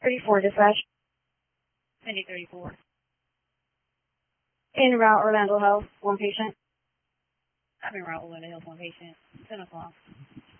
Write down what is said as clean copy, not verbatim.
34 dispatch. Cindy 34. En route Orlando Health, one patient. I'm en route Orlando Health, one patient. 10 o'clock.